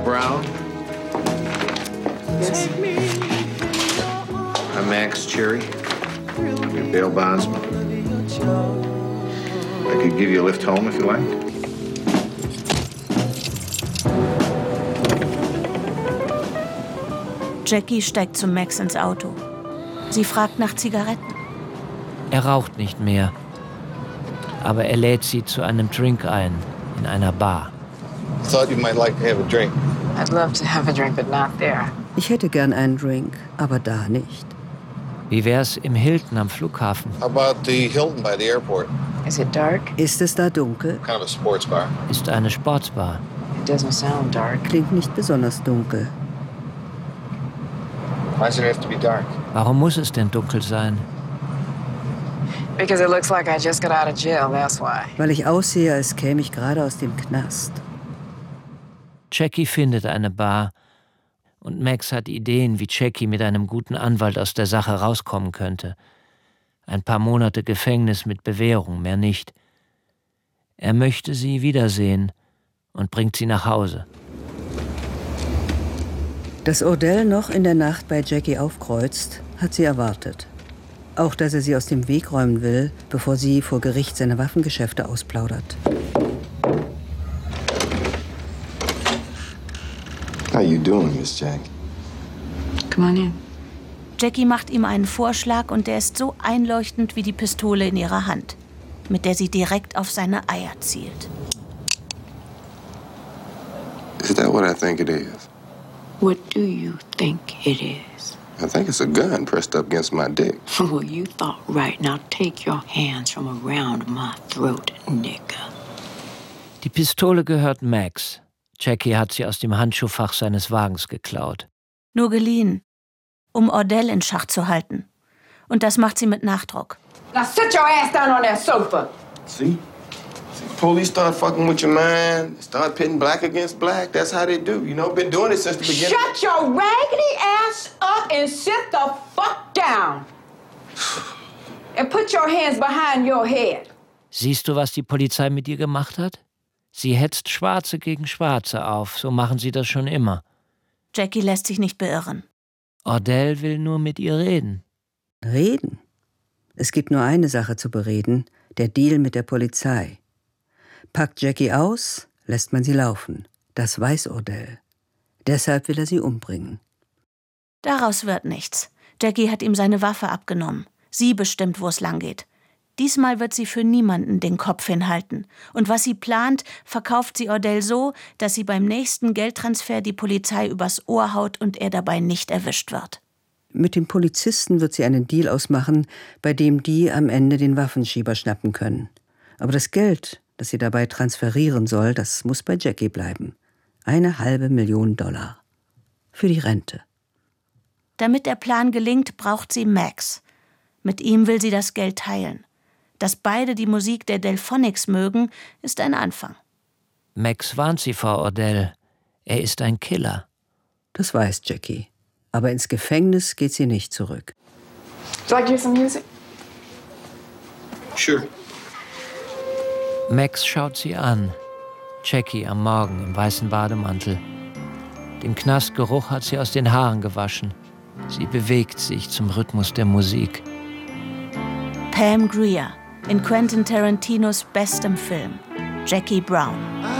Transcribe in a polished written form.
Brown. Yes. I'm Max Cherry. I'm your bail bondsman. I could give you a lift home if you like. Jackie steigt zu Max ins Auto. Sie fragt nach Zigaretten. Er raucht nicht mehr. Aber er lädt sie zu einem Drink ein, in einer Bar. Thought you might like to have a drink. I'd love to have a drink, but not there. Ich hätte gern einen Drink, aber da nicht. Wie wär's im Hilton am Flughafen? How about the Hilton by the airport? Is it dark? Ist es da dunkel? Kind of a sports bar. Ist eine Sportsbar. It doesn't sound dark. Klingt nicht besonders dunkel. Why does it have to be dark? Warum muss es denn dunkel sein? Because it looks like I just got out of jail, that's why. Weil ich aussehe, als käme ich gerade aus dem Knast. Jackie findet eine Bar und Max hat Ideen, wie Jackie mit einem guten Anwalt aus der Sache rauskommen könnte. Ein paar Monate Gefängnis mit Bewährung, mehr nicht. Er möchte sie wiedersehen und bringt sie nach Hause. Dass Ordell noch in der Nacht bei Jackie aufkreuzt, hat sie erwartet. Auch, dass er sie aus dem Weg räumen will, bevor sie vor Gericht seine Waffengeschäfte ausplaudert. How you doing, Miss Jack? Come on in. Jackie macht ihm einen Vorschlag und der ist so einleuchtend wie die Pistole in ihrer Hand, mit der sie direkt auf seine Eier zielt. Is that what I think it is? What do you think it is? I think it's a gun pressed up against my dick. Well, you thought right. Now take your hands from around my throat, nigga. Die Pistole gehört Max. Jackie hat sie aus dem Handschuhfach seines Wagens geklaut. Nur geliehen, um Ordell in Schach zu halten. Und das macht sie mit Nachdruck. Now sit your ass down on that sofa. See? Police start fucking with your mind, start pitting black against black. That's how they do. You know, been doing it since the beginning. Shut your raggedy ass up and sit the fuck down. And put your hands behind your head. Siehst du, was die Polizei mit dir gemacht hat? Sie hetzt Schwarze gegen Schwarze auf. So machen sie das schon immer. Jackie lässt sich nicht beirren. Ordell will nur mit ihr reden. Reden? Es gibt nur eine Sache zu bereden, der Deal mit der Polizei. Packt Jackie aus, lässt man sie laufen. Das weiß Ordell. Deshalb will er sie umbringen. Daraus wird nichts. Jackie hat ihm seine Waffe abgenommen. Sie bestimmt, wo es lang geht. Diesmal wird sie für niemanden den Kopf hinhalten. Und was sie plant, verkauft sie Ordell so, dass sie beim nächsten Geldtransfer die Polizei übers Ohr haut und er dabei nicht erwischt wird. Mit den Polizisten wird sie einen Deal ausmachen, bei dem die am Ende den Waffenschieber schnappen können. Aber das Geld, das sie dabei transferieren soll, das muss bei Jackie bleiben. $500.000 für die Rente. Damit der Plan gelingt, braucht sie Max. Mit ihm will sie das Geld teilen. Dass beide die Musik der Delphonics mögen, ist ein Anfang. Max warnt sie vor Ordell. Er ist ein Killer. Das weiß Jackie. Aber ins Gefängnis geht sie nicht zurück. Do I give some music? Sure. Max schaut sie an. Jackie am Morgen im weißen Bademantel. Den Knastgeruch hat sie aus den Haaren gewaschen. Sie bewegt sich zum Rhythmus der Musik. Pam Grier in Quentin Tarantinos bestem Film, Jackie Brown.